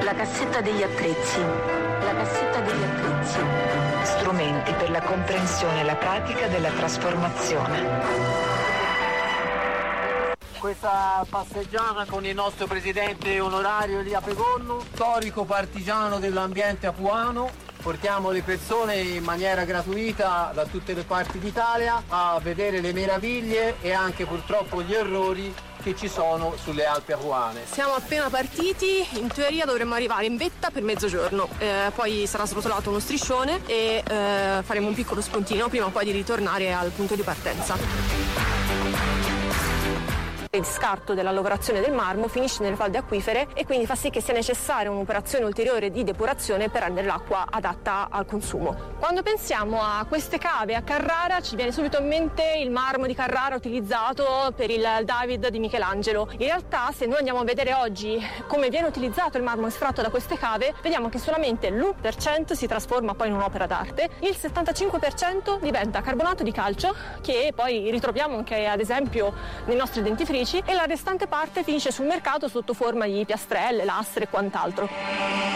La cassetta degli attrezzi. La cassetta degli attrezzi. Strumenti per la comprensione e la pratica della trasformazione. Questa passeggiata con il nostro presidente onorario Elia Pegonno, storico partigiano dell'ambiente apuano. Portiamo le persone in maniera gratuita da tutte le parti d'Italia a vedere le meraviglie e anche purtroppo gli errori che ci sono sulle Alpi apuane. Siamo appena partiti, in teoria dovremmo arrivare in vetta per mezzogiorno, poi sarà srotolato uno striscione e faremo un piccolo spuntino prima poi di ritornare al punto di partenza. Il scarto della lavorazione del marmo finisce nelle falde acquifere e quindi fa sì che sia necessaria un'operazione ulteriore di depurazione per rendere l'acqua adatta al consumo. Quando pensiamo a queste cave a Carrara ci viene subito in mente il marmo di Carrara utilizzato per il David di Michelangelo. In realtà, se noi andiamo a vedere oggi come viene utilizzato il marmo estratto da queste cave, vediamo che solamente l'1% si trasforma poi in un'opera d'arte, il 75% diventa carbonato di calcio, che poi ritroviamo anche ad esempio nei nostri dentifrici, e la restante parte finisce sul mercato sotto forma di piastrelle, lastre e quant'altro.